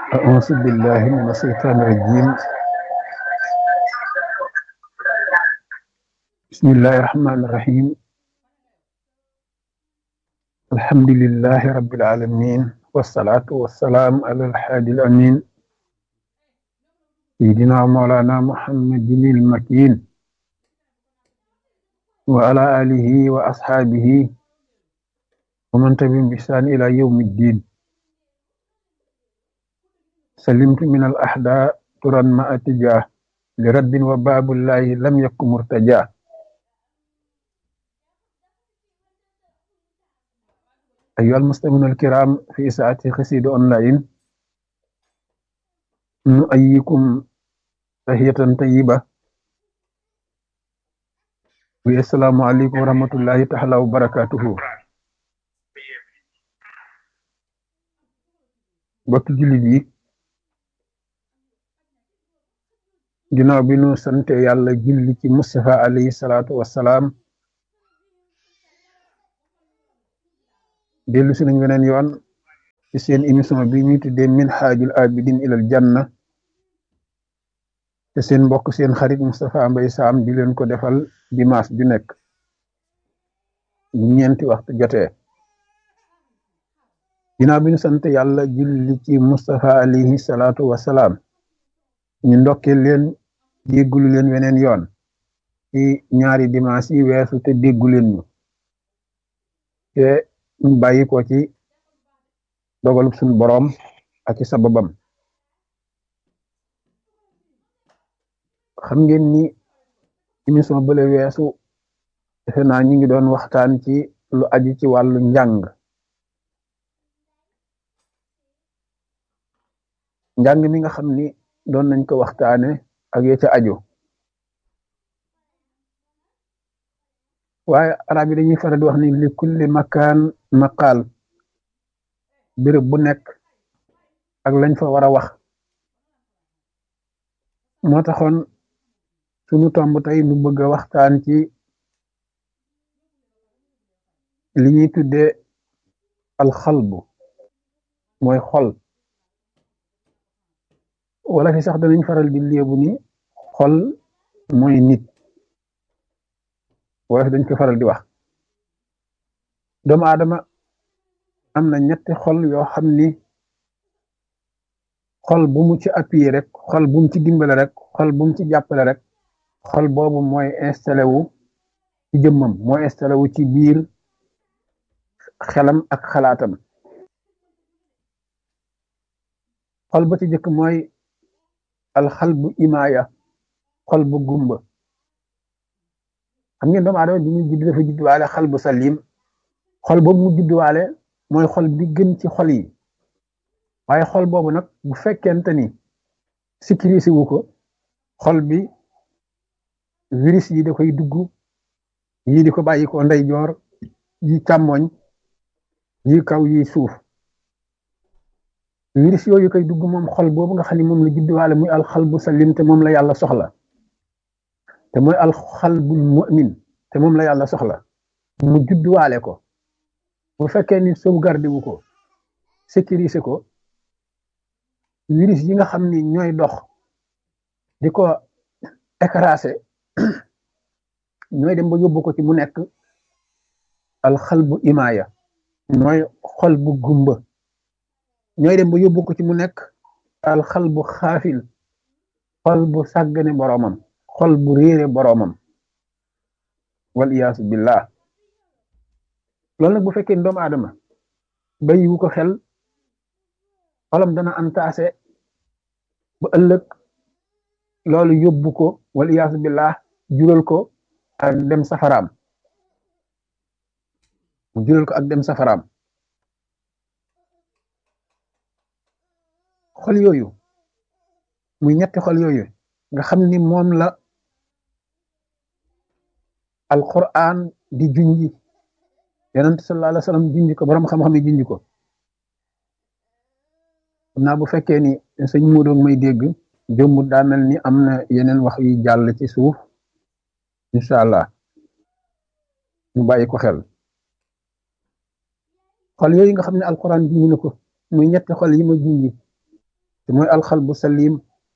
أعوذ بالله من الشيطان الرجيم. بسم الله الرحمن الرحيم. الحمد لله رب العالمين، والصلاة والسلام على الحادي الأمين سيدنا مولانا محمد المكين وعلى آله وأصحابه ومن تبعهم بإحسان إلى يوم الدين. سلمت من الأحداء ترا ما أتجاه لرب وباب الله لم يكن مرتجاه. أيها المستمعون الكرام في ساعة قصيدة أونلاين، نؤيكم تحية طيبة والسلام عليكم ورحمة الله تعالى وبركاته. bokk jullit yi, ginnaaw bi nu sante yàlla julli ci Mustafa alayhi salaatu wassalaam, dellu si nañ weneen yoon ci seen émission bi ñu tuddee Minhajul Abidin ilal Janna, te seen mbokk seen xarit Moustapha Mbaye Sam di leen ko defal dimanche ju nekk bu ñeenti waxtu jotee. ginnaaw bi nu sante yàlla julli ci Mustafa alayhi salaatu wassalaam, ñu ndokkee leen déggulu leen weneen yoon ci ñaari dimanche yi weesu te déggu leen ñu te ñu bàyyi ko ci dogalub suñu boroom ak ci sababam. xam ngeen ni émission bële weesu defe naa ñi ngi doon waxtaan ci lu aju ci wàllu njàng mi nga xam ni doon nañ ko waxtaane ak ya ca aju. waaye arab yi dañuy faral di wax ni li kulli makaan maqaal, béréb bu nekk ak lañ fa war a wax. moo taxoon sunu tomb tey nu bëgg a waxtaan ci li ñuy tuddee alxalbu, mooy xol. wala fi sax danañ faral di léebu ni xol mooy nit, wala fi dañ ko faral di wax. doomu aadama am na ñetti xol yoo xam ni xol bu mu ci appuyé rek, xol bu mu ci dimbale rek, xol bu mu ci jàppale rek, xol boobu mooy installé wu ci jëmmam, mooy installé wu ci biir xelam ak xalaatam. xol ba ci jëkk mooy alxalbu imaaya, xol bu gumba. xam ngeen doomu aadama bi muy judd dafa judduwaale xal bu salim. xol boobu mu judduwaale mooy xol bi gën ci xol yi. waaye xol boobu nag bu fekkente ni sécurisé wu ko, xol bi virus yi da koy dugg, yii di ko bàyyi ko ndeyjoor, yi càmmoñ, yi kaw, yi suuf. virus yooyu koy dugg moom xol boobu nga xam ne moom la judduwaale muy alxalbu salim, te moom la yàlla soxla, te mooy alxalbul mu'min, te moom la yàlla soxla mu judduwaale ko. bu fekkee ni sauvegarde wu ko, sécurisé ko, virus yi nga xam ni ñooy dox di ko écrasé ñooy dem ba yóbbu ko ci mu nekk alxalbu imaaya, mooy xol bu gumba. ñooy dem ba yóbbu ko ci mu nekk alxalbu xaafil, xol bu sàggane boroomam, xol bu réere boroomam, wal iyaasu billah. loolu nag bu fekkee doomu aadama bàyyiwu ko xel, xolam dana antaase ba ëllëg loolu yóbbu ko, wal iyaasu billah, jural ko ak dem safaraam, mu jural ko ak dem safaraam. xol yooyu muy ñetti xol yooyu nga xam ni moom la alquran di junji, yonent sallallahu alayhi wa sallam junji ko, borom xam-xam yi junji ko. xam naa bu fekkee ni sëñ Modou may dégg jëmmu daa mel ni am na yeneen wax yu jàll ci suuf, incha allah ñu bàyyi ko xel. xol yooyu nga xam ne alquran junji na ko muy ñetti xol yi ma junji, te mooy alxalbu salim.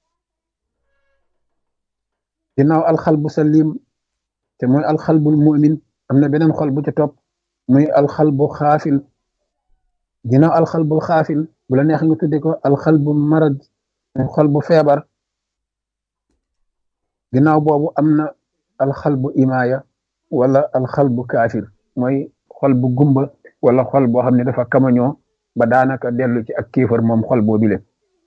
ginnaaw alxalbu salim te mooy alxalbul mu'min am na beneen xol bu ca topp muy alxalbu xaafil. ginnaaw alxalbul xaafil bu la neex nga tudde ko alxalbu marad muy xol bu feebar. ginnaaw boobu am na alxalbu imaaya wala alxalbu kaafir mooy xol bu gumba wala xol boo xam ne dafa kamañoo ba daanaka dellu ci ak kéefar moom xol boo bile.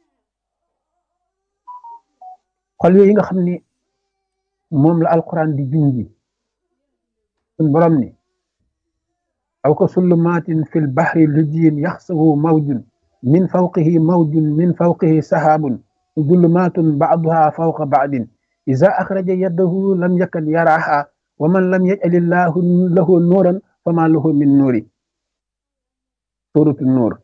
xol yooyu nga xam ni moom la alquran di junji suñ borom ni aw ka sullumaatin fil bahri lujjiin yaxsahu mawjun min fawqihi mawjun min fawqihi sahaabun zulumaatun ba'duha fawqa ba'din iza axraja yadahu lam yakad yaraha wa man lam yaj'alillahu lahu nuuran fama lahu min nuuri. suuratu nuur.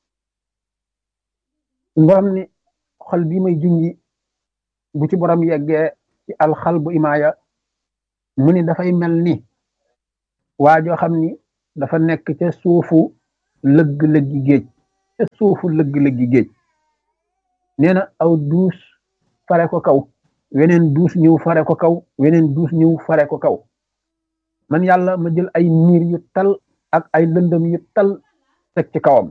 suñ borom ni xol bii may junji bu ci borom yeggee ci alxalbu imaaya mu ni dafay mel ni waajoo xam ni dafa nekk ca suufu lëgg-lëggi géej ca suufu lëgg-lëggi géej nee na aw duus fare ko kaw weneen duus ñëw fare ko kaw weneen duus ñëw fare ko kaw man yàlla ma jël ay niir yu tal ak ay lëndëm yu tal teg ci kawam.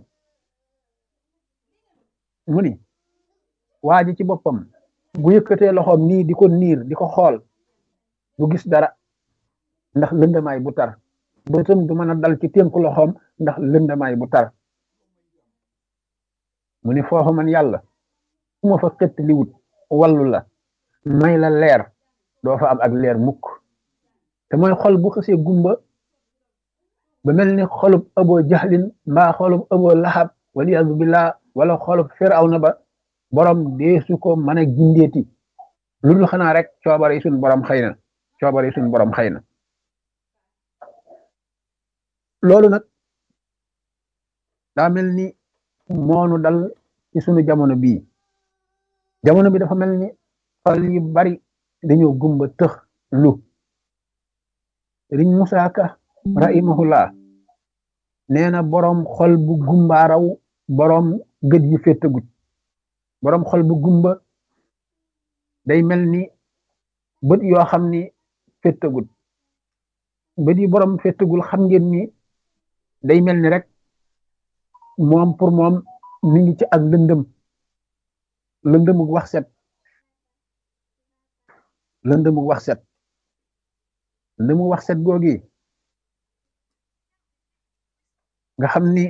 mu ni waa ji ci boppam bu yëkkatee loxoom nii di ko niir di ko xool du gis dara ndax lëndamaay bu tar bëtam du mën a dal ci tënku loxoom ndax lëndamaay bu tar. mu ni foofu man yàlla fu ma fa xett liwut wallu la may la leer doo fa am ak leer mukk. te mooy xol bu xësee gumba ba mel ni xolub abo jaxlin mbaa xolub abo laxab waliyaasu billah wala xolub firawna ba borom deesu ko mën a gindeeti lu dul xanaa rek coobare suñ borom xëy na coobare suñ borom xëy na. loolu nag daa mel ni moonu dal ci sunu jamono bii. jamono bi dafa mel ni xol yu bari dañoo gumba tëx lu. Sëriñ Musaa Ka rahimahullah nee na borom xol bu gumbaaraw borom gët yu féttagut. borom xol bu gumba day mel ni bët yoo xam ni féttagut. bët yi borom féttagul xam ngeen ni day mel ni rek moom pour moom mi ngi ci ak lëndëmug wax set lëndëmug wax set lëndëmug wax set googi nga xam ni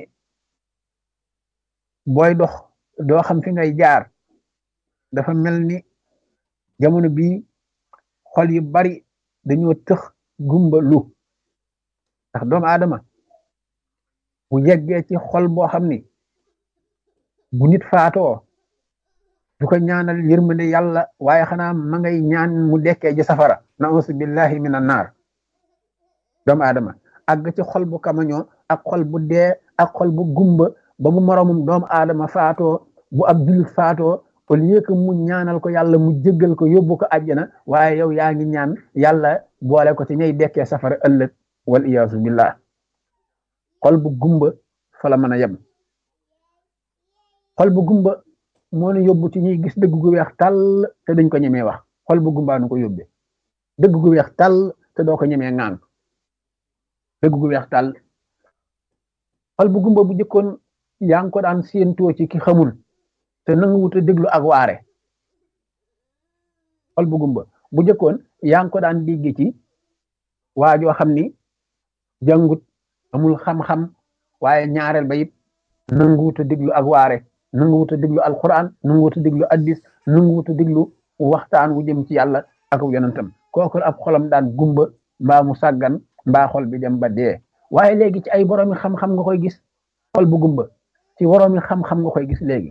booy dox doo xam fi ngay jaar. dafa mel ni jamono bii xol yu bari dañoo tëx gumba lu ndax doomu aadama bu yeggee ci xol boo xam ni bu nit faatoo du ko ñaanal yërmande yàlla waaye xanaa ma ngay ñaan mu dekkee ji safara nausu billahi min an naar. doomu aadama àgg ci xol bu kamañoo ak xol bu dee ak xol bu gumba ba bu moromum doomu aadama faatoo bu ab jullit faatoo au lieu que mu ñaanal ko yàlla mu jéggal ko yóbbu ko àjjana waaye yow yaa ngi ñaan yàlla boole ko ci ñay dekkee safara ëllëg wal iyaasu billah. xol bu gumba fa la mën a yem. xol bu gumba moo ne yóbbu ci ñuy gis dëgg gu weex tàll te dañ ko ñemee wax. xol bu gumbaa nu ko yóbbee dëgg gu weex tàll te doo ko ñemee ŋaan dëgg gu weex tàll. xol bu gumba bu jëkkoon yaa ngi ko daan séentoo ci ki xamul te nangu wut a déglu ak waare. xol bu gumba bu jëkkoon yaa ngi ko daan dégg ci waajoo xam ni jàngut amul xam-xam waaye ñaareel ba it nangu wut a déglu ak waare nangu wut a déglu alquran nangu wut a déglu addis nangu wut a déglu waxtaan wu jëm ci yàlla ak yonentam. kooku ab xolam daan gumba mbaa mu sàggan mbaa xol bi dem ba dee. waaye léegi ci ay boroomi xam-xam nga koy gis xol bu gumba ci boroomi xam-xam nga koy gis léegi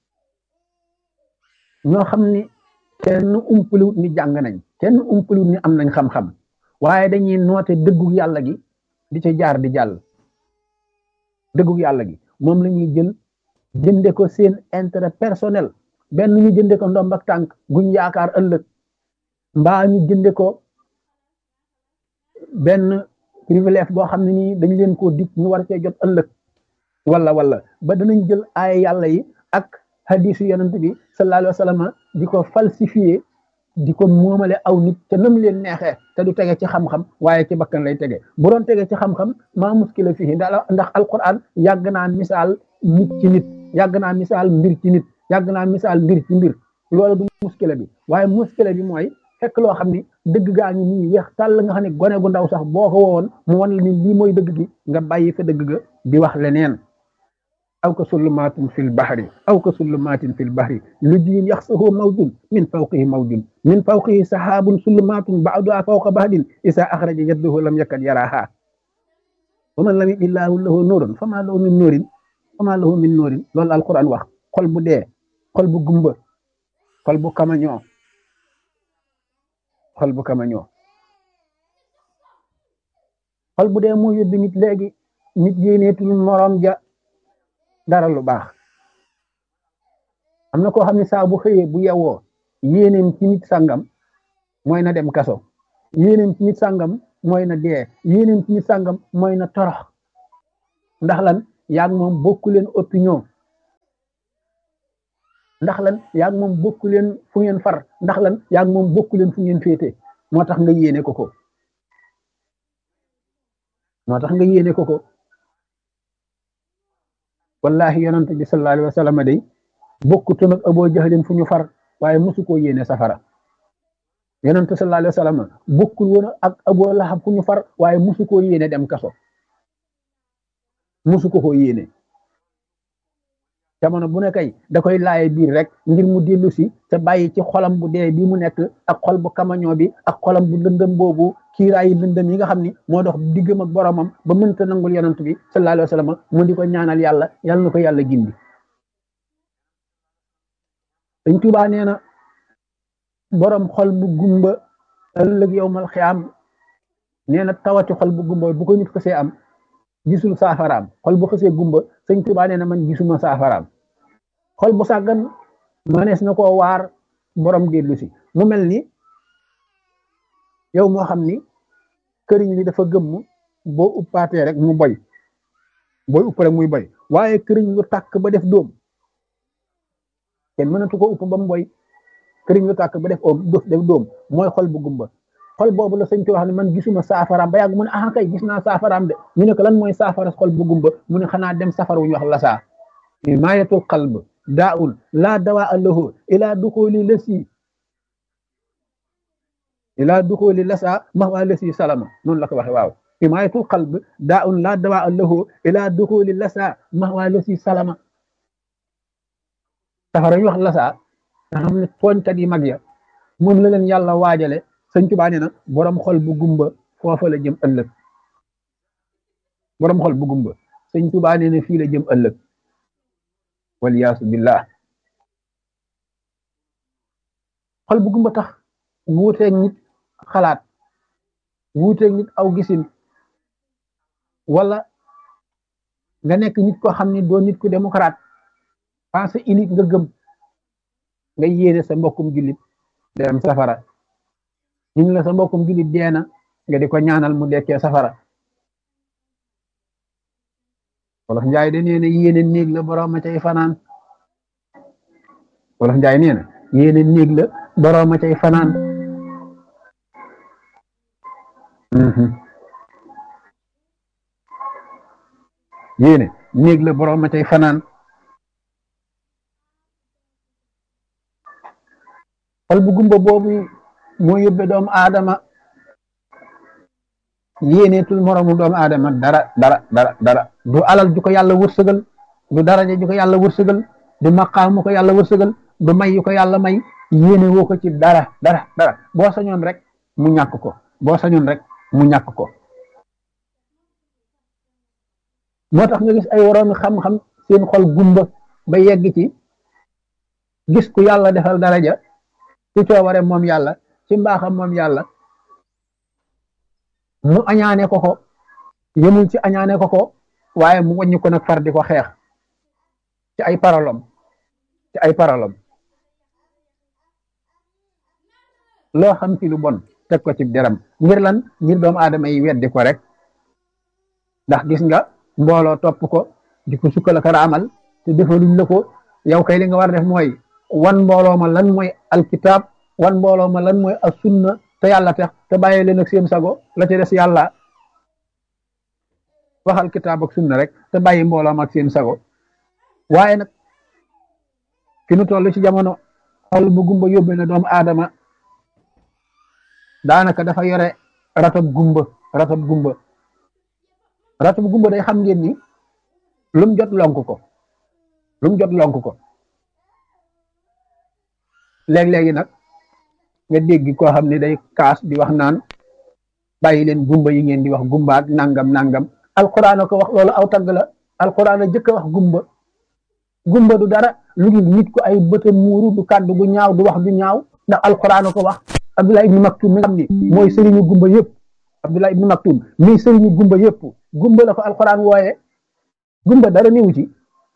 ñoo xam ni kenn umpaliwut ni jàng nañ kenn umpaliwut ni am nañ xam-xam waaye dañuy noote dëggu yàlla gi di ca jaar di jàll. dëggu yàlla gi moom la ñuy jël jënde ko seen intérêt personnel benn ñu jënde ko ndomb ak tànk guñ yaakaar ëllëg mbaa ñu jënde ko benn privilège boo xam ne nii dañ leen koo dig ñu war cee jot ëllëg wala ba danañ jël ay yàlla yi ak hadisu yonent bi sallallahu alayhi wa sallam di ko falsifié di ko moomale aw nit te nam leen neexee te du tege ci xam-xam waaye ci bakkan lay tege bu doon tege ci xam-xam maa muskila fii ndax alquran yàgg naa misaal nit ci nit yàgg naa misaal mbir ci nit yàgg naa misaal mbir ci mbir loolu du muskila bi waaye muskila bi mooy fekk loo xam ni dëgg gaa ngi nii weex tàll nga xam ne gone gu ndaw sax boo ko woowoon mu wan la ni lii mooy dëgg gi nga bàyyi fa dëgg ga di wax leneen aw ka sullumatin fil bahri aw ka sullumatin fil bahri lujjin yaxsahu mawjun min fawqihi sahabun sullumatun ba'duha fawqa ba'din isa axraja yadahu lam yakad yaraha wa man lam illahu lahu nurun fama lahu min nurin loolu alquran wax xol bu dee xol bu gumba xol bu kamañoo xol bu dee moo yóbbi nit léegi nit yéeneetul morom ja dara lu baax am na koo xam ne saa bu xëyee bu yewwoo yéeneem ci nit sàngam mooy na dem kaso yéeneem ci nit sàngam mooy na dee yéeneem ci nit sàngam mooy na torox ndax lan yaag moom bokku leen opinion ndax lan yaag moom bokku leen fu ngeen far ndax lan yaag moom bokku leen fu ngeen féete moo tax nga yéene ko ko wallahi yonent bi sallallahu alayhi wa sallam day bokkutoon ak Abu Jahlin fu ñu far waaye mosu koo yéene safara yonent sallallahu alayhi wa sallam bokkul woon ak Abu Lahab fu ñu far waaye mosu koo yéene dem kaso mosu ko yéene jamono bu ne kay da koy laaye biir rek ngir mu dellu si te bàyyi ci xolam bu dee bi mu nekk ak xol bu kamañoo bi ak xolam bu lëndëm boobu kiiraayi lëndëm yi nga xam ni moo dox diggam ak boromam ba mënta nangul yonent bi sallallahu alayhi wa sallam mu di ko ñaanal yàlla na ko yàlla gindi Sëñ Tuubaa nee na borom xol bu gumba ëllëg yowmal xiyaam nee na tawati xol bu gumba bu ko nit xësee am gisul saafaraam xol bu xësee gumba Sëñ Tuubaa nee na man gisuma saafaraam xol bu sàggan manees na koo waar borom dellu si mu mel ni yow moo xam ni këriñ li dafa gëmm boo uppaatee rek mu boy booy upp rek muy boy waaye këriñ lu tàkk ba def dóom kenn mënatu ko upp ba mu boy këriñ lu tàkk ba def dóom mooy xol bu gumba xol boobu la Sëñ Tuubaa wax ne man gisuma saafaraam ba yàgg mu ne ah kay gis naa saafaraam de ñu ne ko lan mooy saafara xol bu gumba mu ne xanaa dem safara wu ñu wax lasaa maayatul qalb daa'un laa dawaa lahu ilaa duxuli lasaa mahwa lasi salama noonu la ko waxe waaw himayatul qalb daa'un laa dawaa lahu ilaa duxuli lasaa mahwa lasi salama safara ñu wax lasaa nga xam ne tooñkat yi mag ya moom la leen yàlla waajale Sëñ Tuubaa nee na borom xol bu gumba foofa la jëm ëllëg borom xol bu gumba Sëñ Tuubaa nee na fii la jëm ëllëg waliyaasu billah xol bu gumba tax wuuteeg nit xalaat wuuteeg nit aw gisin wala nga nekk nit koo xam ne doo nit ku démocrate pensée unique nga gëm nga yéene sa mbokkum jullit dem safara ñu la sa mbokkum jullit deena nga di ko ñaanal mu dekkee safara wolof njaay de nee na yéene néeg la boroom a cay fanaan wolof njaay nee na yéene néeg la boroom a cay fanaan yéene néeg la boroom a cay fanaan xol bu gumba boobu moo yóbbe doomu aadama yéeneetul moromu doomu aadama dara du alal ju ko yàlla wërsëgal du daraja ju ko yàlla wërsëgal du maqaam mu ko yàlla wërsëgal du may yu ko yàlla may yéene woo ko ci dara boo sañoon rek mu ñàkk ko moo tax nga gis ay woroomi xam-xam seen xol gumba ba yegg ci gis ku yàlla defal daraja ci coobare moom yàlla ci mbaaxam moom yàlla mu añaane ko yemul ci añaane ko waaye mu wàññi ko nag far di ko xeex ci ay parolom loo xam ci lu bon teg ko ci deram ngir lan ngir doomu aadama yi weddi ko rek ndax gis nga mbooloo topp ko di ko sukkal ak raamal te defaluñ la ko yow kay li nga war a def mooy wan mbooloo ma lan mooy alkitab wan mbooloo ma lan mooy as sunna te yàlla tax te bàyyi leen ak seen sago la ci des yàlla waxal kitaab ak sunna rek te bàyyi mbooloo ma ak seen sago waaye nag fi nu toll ci jamono xol bu gumba yóbbe na doomu aadama daanaka dafa yore ratab gumba ratab gumba ratab gumba day xam ngeen ni lum jot lonk ko lum jot lonk ko léeg-léegi nag nga dégg koo xam ne day kaas di wax naan bàyyi leen gumba yi ngeen di wax gumbaak nangam nangam alquran a ko wax loolu aw tagg la alquran a jëkk a wax gumba gumba du dara lu dul nit ko ay bëtam muuru du kàddu gu ñaaw du wax du ñaaw ndax alquran a ko wax Abdullah ibn Maktum mi nga xam ni mooy sëriñu gumba yëpp Abdullah ibn Maktum mi sëriñu gumba yëpp gumba la ko alquran wooye gumba dara néewu ci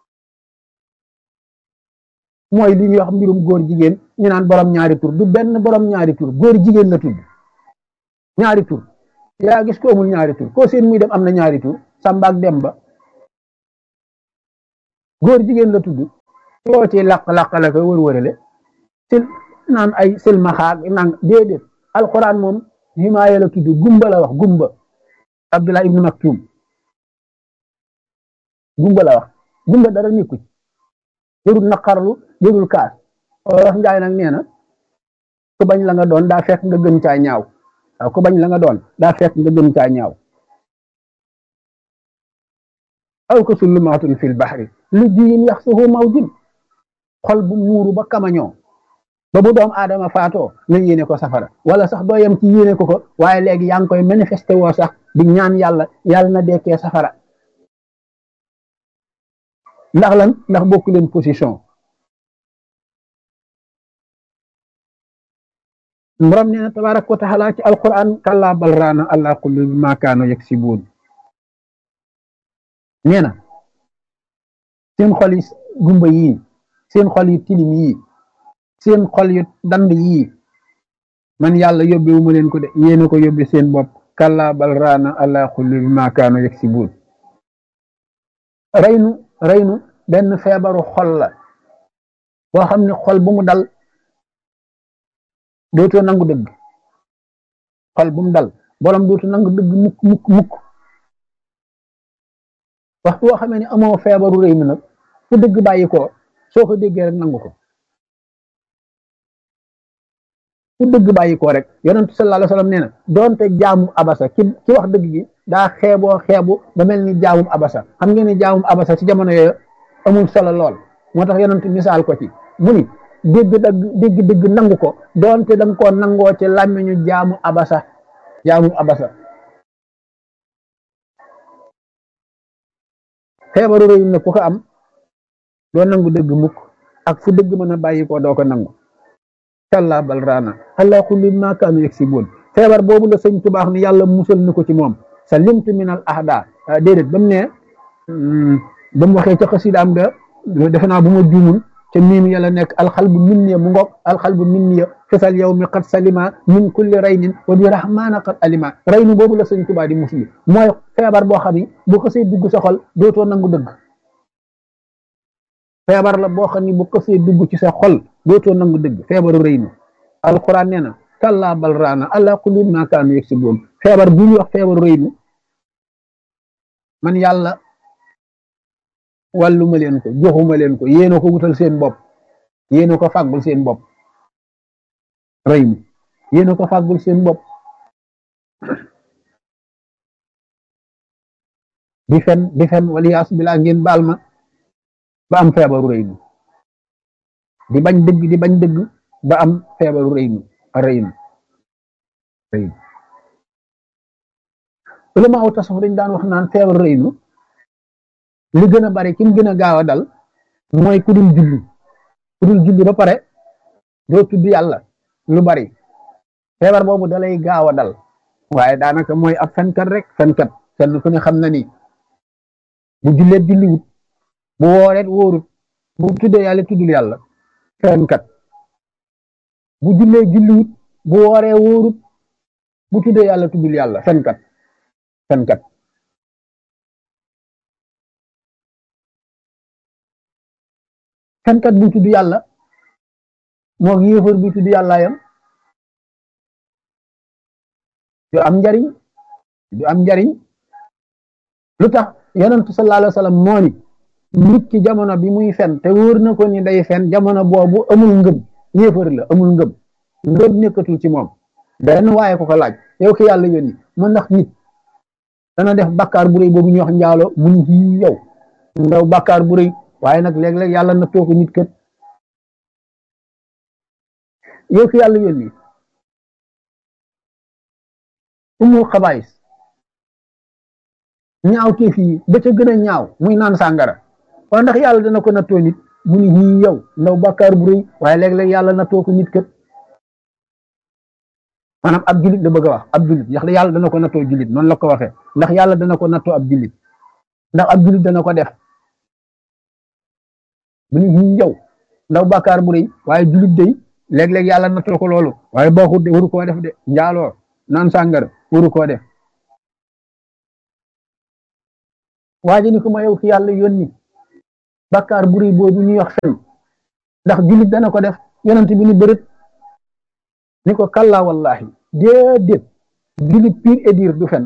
mooy li ñuy wax mbirum góor jigéen ñu naan borom ñaari tur du benn borom ñaari tur góor jigéen la tudd ñaari tur yaa gis ko amul ñaari tur koo seen muy dem am na ñaari tur Samba ak Demba góor jigéen la tudd loo ci laq-laq la ko wër-wërale sil naan ay silmaxaag nang déedéet alquran moom himaaya la tudd gumba la wax gumba Abdullah ibnu Maktum gumba la wax gumba dara nekku ci jërul naqarlu jërul kaas wax njaay nag nee na ku bañ la nga doon daa fekk nga gën caa ñaaw waaw ku bañ la nga doon daa fekk nga gën caa ñaaw aw ko sulumaatun fil baxri lu jiyin yaxsuhu mawjun xol bu muuru ba kamañoo ba bu doom aadama faatoo nga yéene ko safara wala sax doo yem ci yéene ko waaye léegi yaa ngi koy manifesté woo sax di ñaan yàlla yàlla na dekkee safara ndax lan ndax bokku leen position borom nee na tabaraka wa taala ci alquran kalla bal raana ala qulubi ma kaanu yaksibuun nee na seen xol yi gumba yii seen xol yi tilim yii seen xol yu dand yii man yàlla yóbbewu ma leen ko de yéena ko yóbbe seen bopp kalla bal raana ala qulubi ma kaanu yaksibuun reynu benn feebaru xol la boo xam ne xol bu mu dal dootoo nangu dëgg xol bu mu dal borom dootu nangu dëgg mukk waxtu woo xamee ne amoo feebaru rëy mi nag fu dëgg bàyyi ko soo ko déggee rek nangu ko fu dëgg bàyyi ko rek yonentu sallallahu alayhi wasallam nee na doonte jaamu abasa ki wax dëgg gi daa xeebu ba mel ni jaamum abasa xam ngeen ni jaamum abasa ci jamono yooyu amul solo lool moo tax yonentu misaal ko ci mu ni dégg nangu ko doonte danga koo nangoo ci làmmiñu jaamu abasa feebaru rëy na ku ko am doo nangu dëgg mukk ak fu dëgg mën a bàyyi ko doo ko nangu kalla bal raana ala kulli ma kaanu yaksibuun feebar boobu la sëñ tubaax ni yàlla musal na ko ci moom salimtu min al ahda déedéet ba mu ne ba mu waxee ca xasidaam ga defe naa bu ma juumul ca miim yàlla nekk alxalbu minniya mu ngoog alxalbu minniya fisal yow mi qad salima min kulli raynin wa bi rahmaana qad alima raynu boobu la sëñ tubaa di musli mooy feebar boo xam ni bu xasee dugg sa xol dootoo nangu dëgg feebar la boo xam ni bu xasee dugg ci sa xol dootoo nangu dëgg feebaru rëynu alquran nee na kallaa bal raana ala kulli ma kaanu yaksibuun feebar bu ñuy wax feebaru rëynu man yàlla wàlluma leen ko joxuma leen ko yéena ko wutal seen bopp yéena ko fàggul seen bopp rëynu yéena ko fàggul seen bopp di fen waliyaas bilaa ngeen baal ma ba am feebaru rëynu di bañ dëgg ba am feebaru rëynu ulama aw tasawuf dañ daan wax naan feebaru rëynu li gën a bari ki mu gën a gaaw a dal mooy ku dul julli ba pare doo tudd yàlla lu bari feebar boobu dalay gaaw a dal waaye daanaka mooy ab fenkat rek fenkat kenn ku ne xam na ni bu julleet julliwut bu wooreet wóorut bu tuddee yàlla tuddul yàlla fenkat bu jullee julliwut bu wooree wóorut bu tuddee yàlla tuddul yàlla fenkat fenkat bu tudd yàlla moo yéefar bi tudd yàlla yam du am njariñ du am njariñ lu tax yonentu sallallahu alayhi wa sallam moo ni nit ki jamono bi muy fen te wóor na ko ni day fen jamono boobu amul ngëm yéefar la amul ngëm ngëm nekkatul ci moom benn waaye ko ko laaj yow ki yàlla yónni man ndax nit dana def bàkkaar bu rëy boobu ñuy wax njaalo mu ni xii yow ndaw bàkkaar bu rëy waaye nag léeg-léeg yàlla na too ko nit kët yow ki yàlla yónni umul xabaayis ñaaw te fii ba ca gën a ñaaw muy naan sàngara waaye ndax yàlla dana ko nattoo nit mu ni xii yow ndaw bàkkaar bu rëy waaye léeg-léeg yàlla nattoo ko nit kët maanaam ab julit la bëgg a wax ab julit ndax yàlla dana ko nattoo julit noonu la ko waxee ndax yàlla dana ko nattoo ab julit ndax ab julit dana ko def mu ni xii yow ndaw bàkkaar bu rëy waaye julit day léeg-léeg yàlla nattoo ko loolu waaye baaxut de waru koo def de njaaloo naan sàngara waru koo def waaye ni ko ma yow fi yàlla yónni bàkkaar bu rëy boobu ñuy wax fen ndax julit dana ko def yonent bi ni bërët ni ko kalla wallahi déedéet julit pire et dire du fen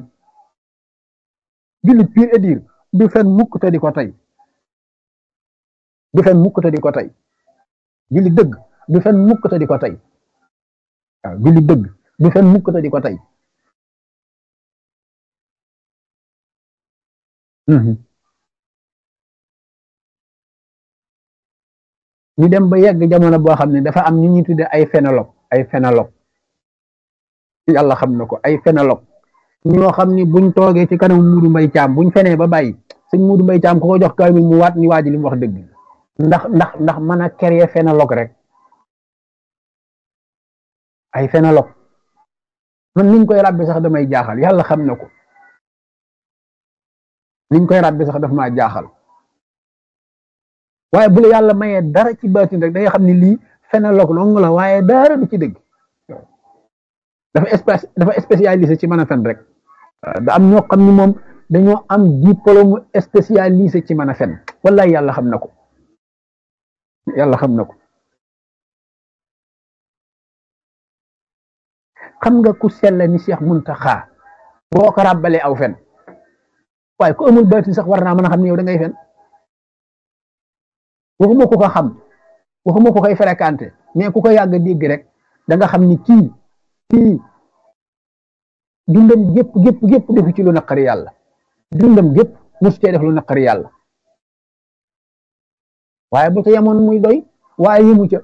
julit pire et dire du fen mukk te di ko tey du fen mukk te di ko tey julit dëgg du fen mukk te di ko tey waaw julit dëgg du fen mukk te di ko tey ñu dem ba yegg jamono boo xam ne dafa am ñu ñuy tudde ay phénologue yàlla xam na ko ay phénologue ñoo xam ni buñ toogee ci kanam Muudu Mbay Caam buñ fenee ba bàyyi sëñ Muudu Mbay Caam ku ko jox kaamil mu waat ni waa ji li mu wax dëgg ndax mën a créer phénologue rek ay phénologue man niñ koy ràbbi sax damay jaaxal yàlla xam na ko niñ koy ràbbi sax daf maa jaaxal waaye bu la yàlla mayee dara ci baatin rek da nga xam ni lii phénologue dong la waaye dara du ci dëgg dafa spécialisé ci mën a fen rek da am ñoo xam ni moom dañoo am diplôme spécialisé ci mën a fen wallahi yàlla xam na ko yàlla xam na ko xam nga ku sell ni Cheikh Muntaxa boo ko ràbbalee aw fen waaye ku amul baatin sax war naa mën a xam ne yow da ngay fen waxuma ko ko xam waxuma ko koy fréquenté mais ku ko yàgg dégg rek da nga xam ni kii dundam gépp defu ci lu naqari yàlla dundam gépp mosu cee def lu naqari yàlla waaye bu ca yemoon muy doy waaye yëmu ca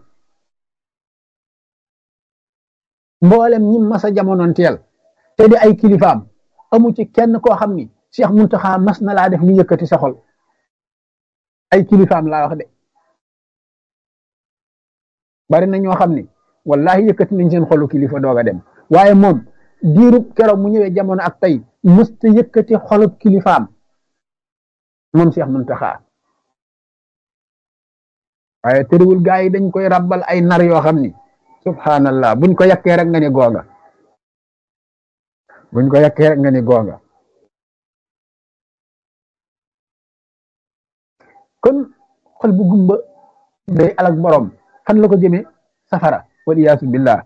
mboolem ñi masa jamonoon teel te di ay kilifaam amu ci kenn koo xam ni Cheikh Muntaxa mas na laa def lu yëkkati sa xol ay kilifaam laa wax de bari na ñoo xam ni wallahi yëkkati nañ seen xolu kilifa doog a dem waaye moom diirub keroog mu ñëwee jamono ak tey mësta yëkkati xolub kilifaam moom Cheikh Muntaxa waaye tëriwul gaa yi dañ koy rabbal ay nar yoo xam ni subhanallah buñ ko yàkkee rek nga ni gonga buñ ko yàkkee rek nga ni gonga kon xol bu gumba day alak borom fan la ko jëmee safara waliyaasu billah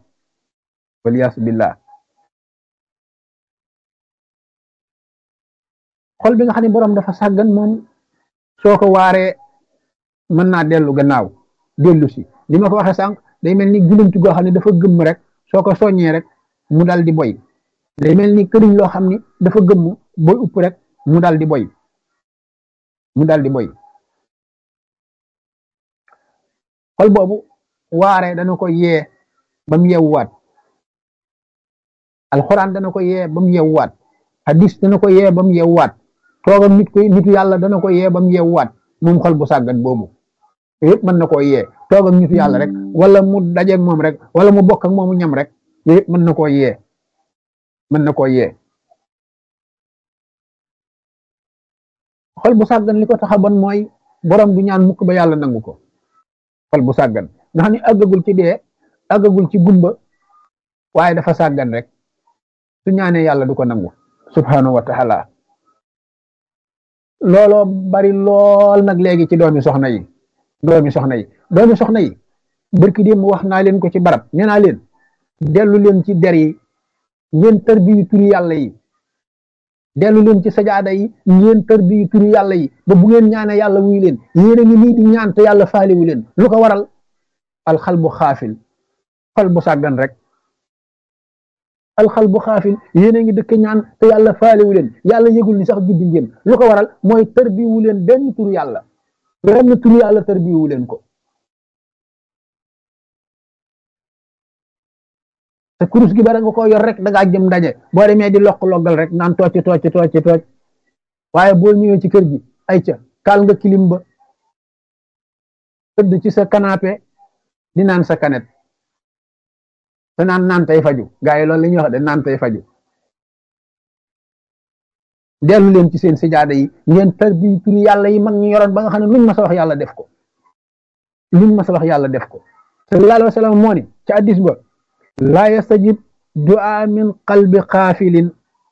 xol bi nga xam ne borom dafa sàggan moom soo ko waaree mën naa dellu gannaaw dellu si li ma ko waxee sànq day mel ni gulantu goo xam ne dafa gëmm rek soo ko soññee rek mu dal di boy day mel ni këriñ loo xam ni dafa gëmm booy upp rek mu dal di boy xol boobu waaree dana ko yee ba mu yeewuwaat alxuraan dana ko yee ba mu yeewuwaat hadis dana ko yee ba mu yeewuwaat toogam nitu yàlla dana ko yee ba mu yeewuwaat moom xol bu sàggan boobu yëpp mën na koo yee toogam nitu yàlla rek wala mu dajeeg moom rek wala mu bokk ak moomu ñam rek yëpp mën na koo yee xol bu sàggan li ko tax a bon mooy borom du ñaan mukk ba yàlla nangu ko xol bu sàggan nga xam ne àggagul ci dee àggagul ci gumba waaye dafa sàggan rek su ñaanee yàlla du ko nangu subhanahu wa taala looloo bari lool nag léegi ci doomi soxna yi doomi soxna yi barki démb wax naa leen ko ci barab nee naa leen dellu leen ci der yi ngeen tarbiyu turi yàlla yi dellu leen ci sajaada yi ngeen tarbiyu turi yàlla yi ba bu ngeen ñaane yàlla wuy leen yéen a ngi nii di ñaan te yàlla faaliwu leen lu ko waral alxal bu xaafil xol bu sàggan rek alxal bu xaafil yéen a ngi dëkk ñaan te yàlla faaliwu leen yàlla yëgul ni sax juddi ngeen lu ko waral mooy tarbiyu leen benn turu yàlla benn turu yàlla tarbiyu leen ko te kurus gi bara nga ko yor rek da ngaa jëm ndaje boo demee di lokk-loggal rek naan tooc waaye boo ñëwee ci kër gi ay ca kaal nga kilim ba tëdd ci sa canapé di naan sa kanet te naan tey faju gaa yi loolu la ñuy wax de naan tey faju dellu leen ci seen sijaada yi ngeen tarbi turi yàlla yi mag ñu yoroon ba nga xam ne luñ ma sa wax yàlla def ko luñ ma sa wax yàlla def ko sallallahu alayhi wa sallam moo ni ci hadiis ba laa yastajib du'a min qalbi xaafilin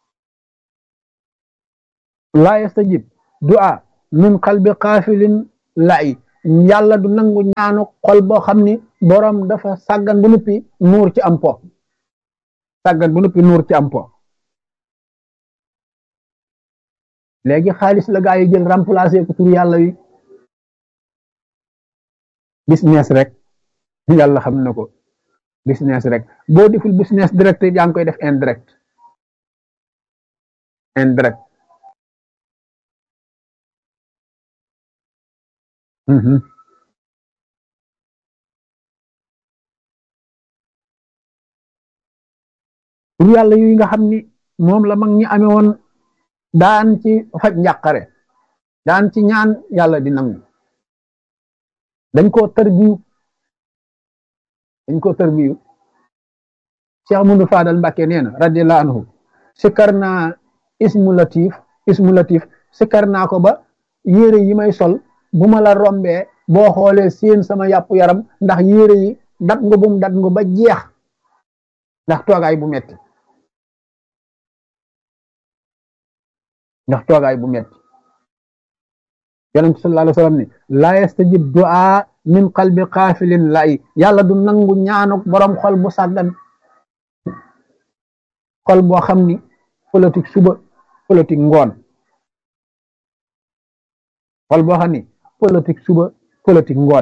laa yastajib du'a min qalbi xaafilin lay yàlla du nangu ñaanu xol boo xam ni boroom dafa sàggan bu nuppi nuur ci am po sàggan bu nuppi nuur ci am po léegi xaalis la gaa yi jël remplacer ko tur yàlla wi business rek yàlla xam na ko business rek boo deful business direct yaa ngi koy def indirect tur yàlla yu nga xam ni moom la mag ñi amee woon daan ci faj njàqare daan ci ñaan yàlla di nangu dañ koo tarbiyu Cheikh Amadou Fadal Mbàkke nee na radiyallahu anhu sikkar naa ismu latif sikkar naa ko ba yére yi may sol bu ma la rombee boo xoolee seen sama yàpp yaram ndax yére yi dat nga ba jeex ndax toogaay bu metti yonent bi sallallahu alayhi wa sallam ni laa yastajib du'a min qalbi xaafilin lay yàlla du nangu ñaanuk borom xol bu sàggan xol boo xam ni politique suba politique ngoon xol boo xam ni politique suba politique ngoon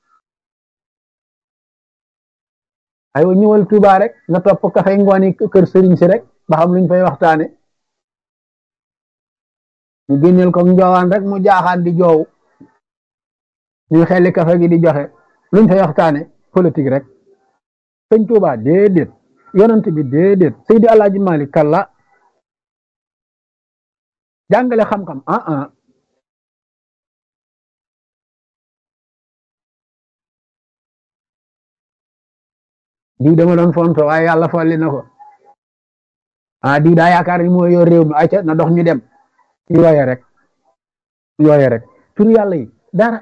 aywa ñëwal Tuuba rek nga topp kafay ngoon yi kër sëriñ si rek ba xam luñ fay waxtaane ñu génneel ko njoowaan rek mu jaaxaan di joow ñu xelli kafe gi di joxe luñ fay waxtaane politique rek sëñ Tuuba déedéet yonent bi déedéet Seydi Alaaji Malik kalla jàngale xam-xam diw dama doon fonto waaye yàlla folli na ko diw daa yaakaar ni moo yor réew mi ayca na dox ñu dem yooye rek tur yàlla yi dara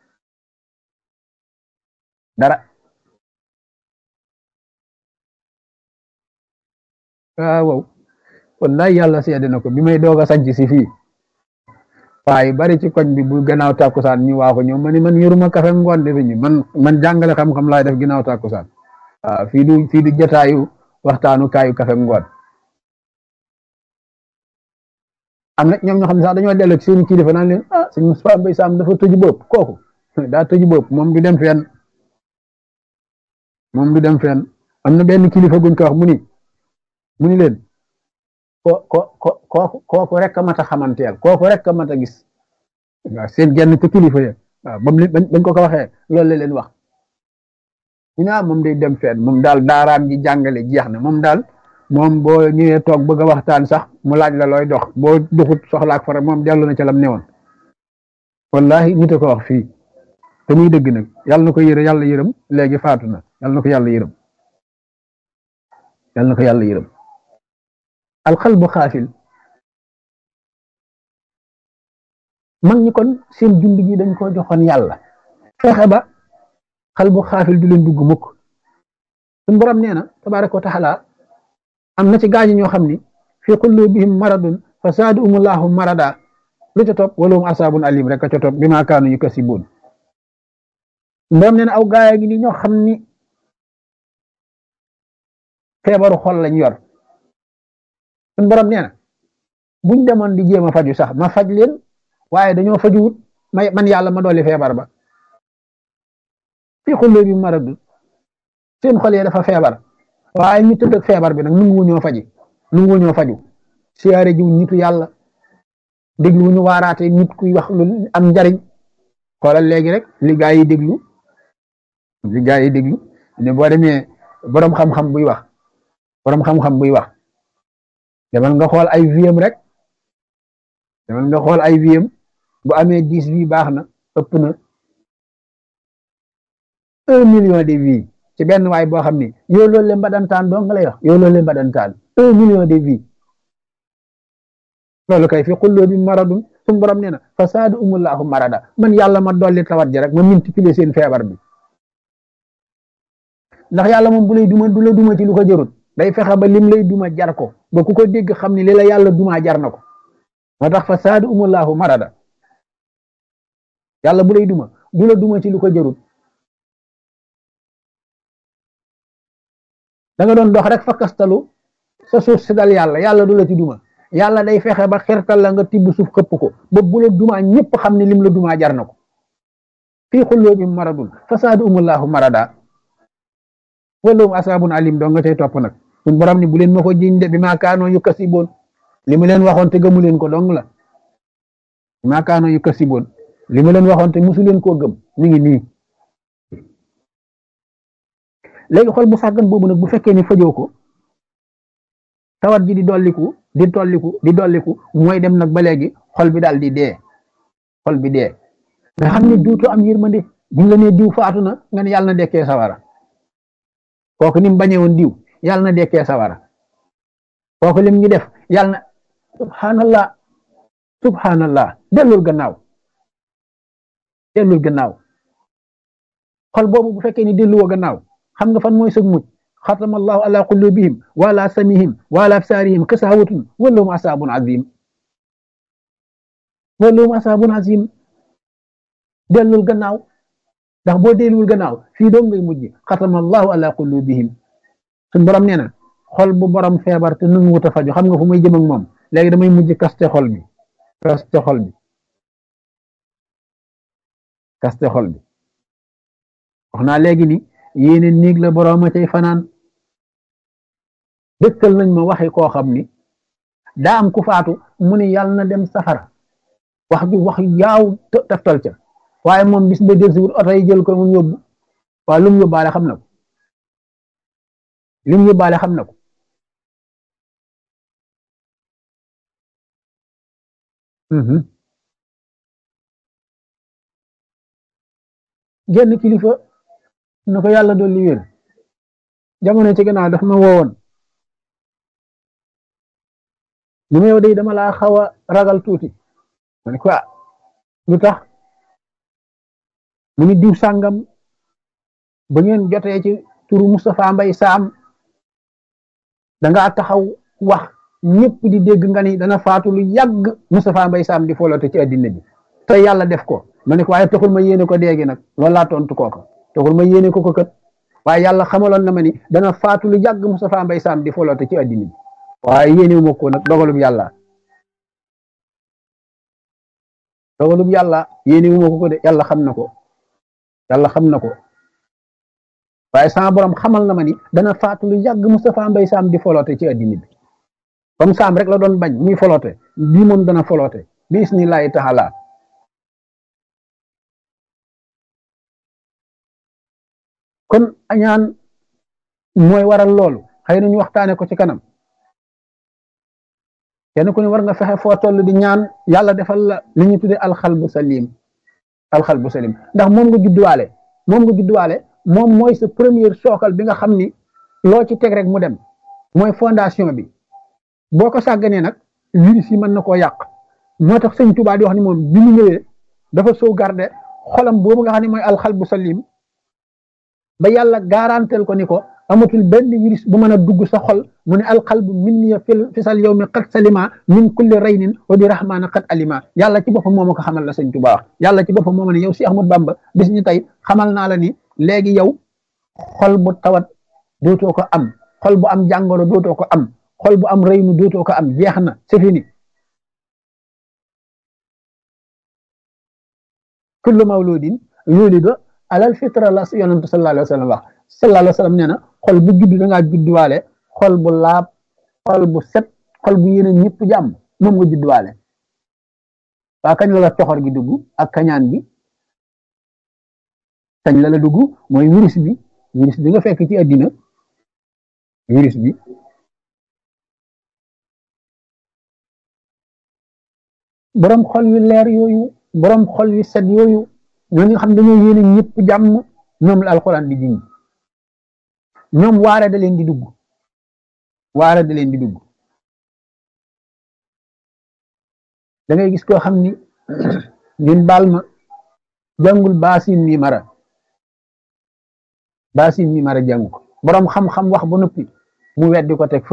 waaw wallahi yàlla seede na ko bi may doog a sanc si fii waaye bari ci koñ bi bu gannaaw tàkkusaan ñu waa ko ñëw ma ni man yoruma kafe ngoon de ñu man jàngale xam-xam laay def ginnaaw tàkkusaan waaw fii du jotaayu waxtaanu kaayu kafe ngoon am na ñoom ñoo xam ne sax dañoo dellu ci seen kilifa naan leen sëñ Moustapha Mbaye Sam dafa tëju bopp kooku daa tëju bopp moom du dem fenn am na benn kilifa guñ ko wax mu ni leen kooku rek a mat a xamanteel kooku rek a mat a gis waaw seen genn ci kilifa ya waaw bañ ko waxee loolu la leen wax ñu ne moom day dem fenn moom daal daaraam ji jàngale jeex na moom boo ñëwee toog bëgg a waxtaan sax mu laaj la looy dox boo doxut soxlaak fara moom dellu na ca lam newoon wallahi nit a ko wax fii te muy dëgg nag yàlla na ko yàlla yërëm léegi faatu na yàlla na ko yàlla yërëm alxalbu xaafil mag ñi kon seen jund gi dañ ko joxoon yàlla fexe ba xalbu xaafil du leen dugg mukk suñu borom nee na tabaaraka wa taala am na ci gaañi ñoo xam ni fi qulubihim maradun fa zaadahumullahu marada lu ca topp walahum asaabun alim rek a ca topp bi maa kaanu yukasibuun borom nee na aw gaaya gi ni ñoo xam ni feebaru xol lañ yor suñ borom nee na buñ demoon di jéem a faju sax ma faj leen waaye dañoo fajuwut man yàlla ma dolli feebar ba fii xullee bi maradu seen xol yi dafa feebar waaye ñu tëdd ak feebar bi nag nungu ñoo faju siyaare jiw nitu yàlla déglu ñu waaraate nit kuy wax lu am njariñ xoolal léegi rek li gaa yi déglu ne boo demee boroom xam-xam buy wax demal nga xool ay viem rek demal nga xool ay viem bu amee 10 vie baax na ëpp na 1 million de vie ci benn waay boo xam ni yow loolu leen badantaan dong nga lay wax yow loolu leen badantaan 1 million de vie loolu kay fi xulloo bi maradun suñu borom nee na fasaadu umullahu marada man yàlla ma dolli tawat ji rek ma multiplier seen feebar bi ndax yàlla moom bu lay duma du la duma ci lu ko jërut day fexe ba lim lay duma jar ko ba ku ko dégg xam ni li la yàlla duma jar na ko moo tax fasaadu umullahu marada yàlla bu lay duma du la duma ci lu ko jërut da nga doon dox rek fakkastalu sa suuf si dal yàlla du la ci duma yàlla day fexe ba xirtal la nga tibb suuf xëpp ko ba bu la duma ñëpp xam ne lim la duma jar na ko fii xulloo bi maradun fasaadu umullahu marada walahum asaabun alim doo nga cay topp nag suñ borom ni bu leen ma ko jiñ de bi maa kaanoo yu kasiboon li mu leen waxoon te gëmu leen ko dong la bi maa kaanoo yu kasiboon li mu leen waxoon te musu leen koo gëm mi ngi nii léegi xol bu sàggan boobu nag bu fekkee ni fajoo ko tawat ji di dolliku mooy dem nag ba léegi xol bi daal di dee xol bi dee nga xam ne duutu am yërmande buñ la nee diw faatu na nga ne yàlla na dekkee sawara kooku ni mu bañee woon diw yàlla na dekkee sawara kooku lim ñu def yàlla na subhanallah dellul gannaaw xol boobu bu fekkee ni delluwoo gannaaw xam nga fan mooy sëg mucc xatama allahu ala qulubihim wa ala samihim wa ala absarihim kasawatun walahum asabun azim dellul gannaaw ndax boo delluwul gannaaw fii doom ngay mujj xatama allahu ala qulubihim suñ borom nee na xol bu borom feebar te nangu wut a faju xam nga fu may jëm ak moom léegi damay mujj kaste xol bi wax naa léegi ni yéene néeg la borom a cay fanaan dëkkal nañ ma waxi koo xam ni daa am ku faatu mu ni yàlla na dem safara wax yaaw taftal ca waaye moom bis ba del si wut oto yi jël ko mu yóbbu waaye lu mu yóbbaale xam na ko genn kilifa na ko yàlla dolli wér jamono ci gannaaw daf ma woowoon mu ne yow day dama laa xaw a ragal tuuti ma ne ko lu tax mu ni diw sàngam ba ngeen jotee ci turu Moustapha Mbaye Sam danga taxaw wax ñëpp di dégg nga ni dana faatu lu yàgg Moustapha Mbaye Sam di folote ci àddina bi te yàlla def ko ma ne ko waaye taxul ma yéene ko déegi nag loolu laa tontu kooka taxul ma yéene ko kat waaye yàlla xamaloon na ma ni dana faatu lu yàgg Moustapha Mbaye Sam di folote ci àddina bi waaye yéene ma ko nag dogalub yàlla yéene ma ko de yàlla xam na ko waaye sama borom xamal na ma ni dana faatu lu yàgg Moustapha Mbaye Sam di folote ci àddina bi comme Sam rek la doon bañ muy folote bii moom dana folote bi isnillahi taala kon añaan mooy waral loolu xëy na ñu waxtaane ko ci kanam kenn ku ne war nga fexe foo toll di ñaan yàlla defal la li ñu tuddee alxalbu salim ndax moom nga judduwaale moom mooy sa première sookal bi nga xam ni loo ci teg rek mu dem mooy fondation bi boo ko sàgganee nag virus yi mën na koo yàq moo tax sëñ Tuubaa di wax ni moom bi mu ñëwee dafa sauvegarder xolam boobu nga xam ne mooy alxalbu salim ba yàlla garantel ko ni ko amatul benn virus bu mën a dugg sa xol mu ne alqalbu minni fisal yawmi qad salima min kulli raynin wa bi rahmana qad alima yàlla ci boppam moo ma ko xamal la sëñ Tuubaa yàlla ci boppam moo ma ne yow si Ahmadu Bamba bis ñu tey xamal naa la ni léegi yow xol bu tawat dootoo ko am xol bu am jàngoro dootoo ko am xol bu am raynu dootoo ko am jeex na c'est fini kullu mawludin yulidu alal fitra la yonent sallallahu alayhi wa sallam wax sallallahu alayhi wa sallam nee na xol bu judd da ngaa judduwaale xol bu laab xol bu set xol bu yéene ñëpp jàmm moom nga judduwaale waa kañ la la coxor gi dugg ak kañaan gi kañ la la dugg mooy virus bi nga fekk ci àddina virus bi borom xol yu leer yooyu borom xol yu set yooyu ñoo nga xam dañoo yéene ñëpp jàmm ñoom la alxuraan di jiñ ñoom waare da leen di dugg da ngay gis koo xam ni ngeen baal ma jàngul baasin mi mara jàng ko borom xam-xam wax ba noppi mu weddi ko teg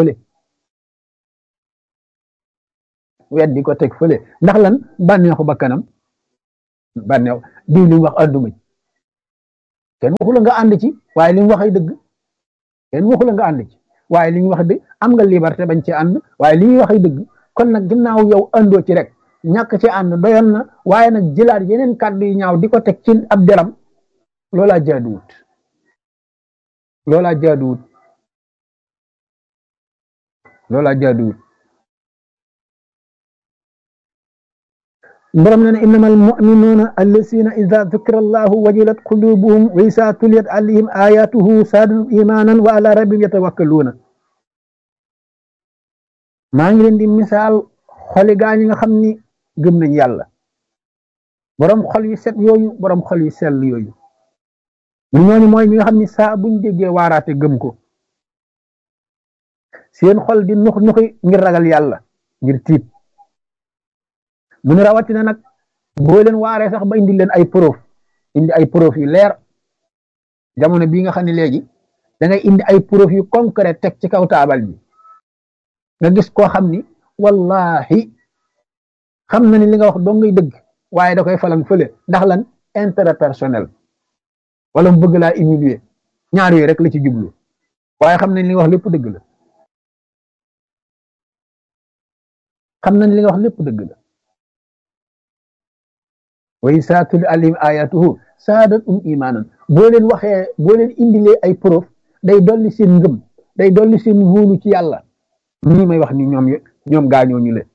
fële ndax lan bànneexu bakkanam bànneex diw li mu wax ànduma ci kenn waxu la nga ànd ci waaye li mu wax ay dëgg kenn waxu la nga ànd ci waaye li ñu wax dëgg am nga liberté bañ ci ànd waaye li ñuy wax ay dëgg kon nag ginnaaw yow àndoo ci rek ñàkk ci ànd doyoon na waaye nag jëlaat yeneen kàddu yu ñaaw di ko teg ci ab deram loolaa jaaduwut borom nee na innamal mu'minuuna allazina ida dukira allahu wajilat qulubuhum wa isa tuliyat alayhim ayatuhu saadatuhum imanan wa ala rabbihim yatawakkaluuna maa ngi leen di misaal xoli gaa ñi nga xam ni gëm nañ yàlla borom xol yu set yooyu borom xol yu sell yooyu ñooñu mooy ñi nga xam ni saa buñ déggee waaraate gëm ko seen xol di nux nuxi ngir ragal yàlla ngir tiit mu ne rawatina nag boo leen waaree sax ba indi leen ay preuve yu leer jamono bii nga xam ne léegi da ngay indi ay preuve yu concret teg ci kaw taabal bi nga gis koo xam ni wallahi xam na ni li nga wax doo ngay dëgg waaye da koy falan fële ndax lan intérêt personnel wala mu bëgg laa humilier ñaar yooyu rek la ci jublu waaye xam nañ li nga wax lépp dëgg la wa izaa tuliyat alayhim ayatuhu saadathum imanan boo leen indilee ay preuve day dolli seen ngëm day dolli seen wóolu ci yàlla ñii may wax ni ñoom gaañoo ñu leen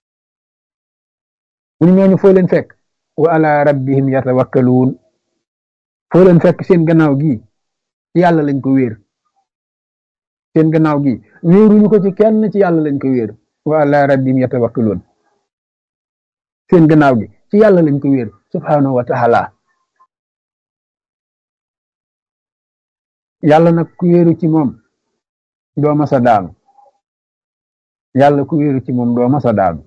mu ñooñu foo leen fekk wa ala rabbihim yatawakkaluun foo leen fekk seen gannaaw gi ci yàlla lañ ko wéer seen gannaaw gi wéeruñu ko ci kenn ci yàlla lañ ko wéer wa ala rabbihim yatawakkaluun seen gannaaw gi ci yàlla lañ ko wéer subhanahu wa taala yàlla nag ku wéeru ci moom doo masa daanu yàlla ku wéeru ci moom doo masa daanu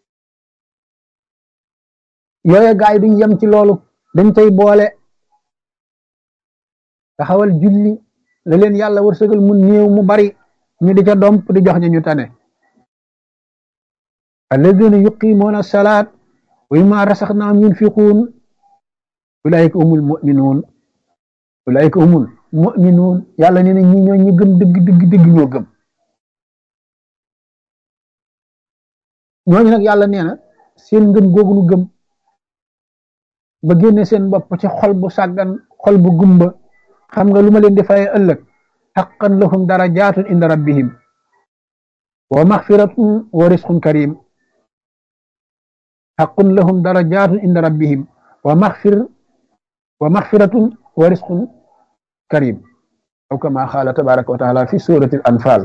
yooye gaay duñ yem ci loolu dañ cay boole taxawal julli la leen yàlla wërsëgal mu néew mu bari ñu di ca domp di jox ñu tane alladina yuqimuuna salaat wa mimmaa razaqnaahum yunfiquun ulaa'ika humul mu'minuun yàlla nee na ñi ñoo ñu gëm dëgg ñoo gëm ñooñu nag yàlla nee na seen ngëm googu nu gëm ba génne seen bopp ci xol bu sàggan xol bu gumba xam nga lu ma leen di faye ëllëg haqqan lahum darajaatun inda rabbihim wa maghfiratun wa rizqun karim haqqun lahum darajaatun inda rabbihim wa maghfiratun wa rizqun karim aw kama qaala tabaraka wa taala fi surati al anfal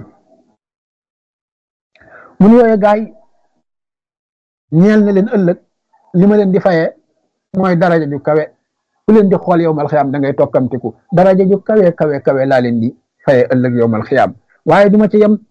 mun yooye gaay ñeel na leen ëllëg li ma leen di faye mooy daraja ju kawe ku leen di xool yowmal xiyaam da ngay tokkamtiku daraja ju kawe laa leen di faye ëllëg yowmal xiyaam waaye duma ci yem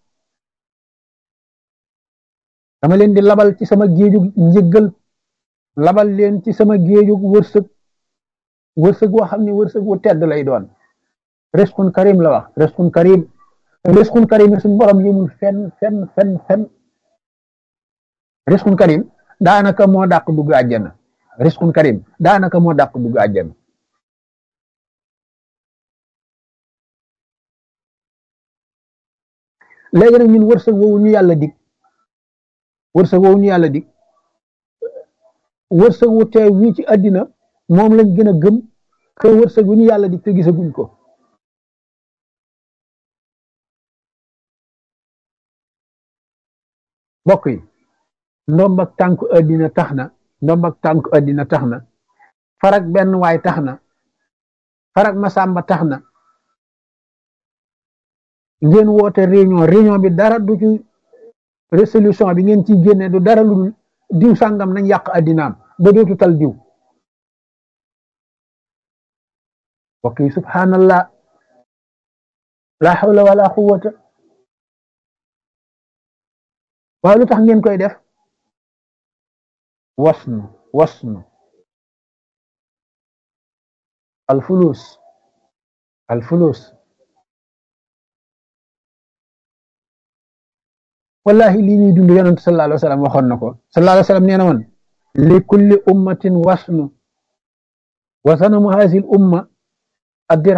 dama leen di labal ci sama géejug njëggal labal leen ci sama géejug wërsëg woo xam ne wërsëg wu tedd lay doon risqun karim la wax risqun karim risqun karim suñu borom yëmul fenn risqun karim daanaka moo dàq dugg àjjana risqun karim daanaka moo dàq dugg àjjana léegi nag ñun wërsëg woowu ñu yàlla dig wërsëg woowu ñu yàlla dig wërsëg wu teew wii ci àddina moom lañ gën a gëm que wërsëg wu ñu yàlla dig te gisaguñ ko bokk yi ndombak tànku àddina tax na ndombak tànku àddina tax na farak benn waay tax na farak masamba tax na ngeen woote réunion bi dara du ci résolution bi ngeen ciy génne du dara lu dul diw sàngam nañ yàq àddinaam ba dootu tal diw bokk yi subhanallah la hawla wala quwwata waaye lu tax ngeen koy def wasnu alfulus wallahi lii ñuy dund yonent sallallahu alayhi wa sallam waxoon na ko sallallahu alayhi wa sallam nee na woon li kulli ummatin wasnu wa sanamu haazihil umma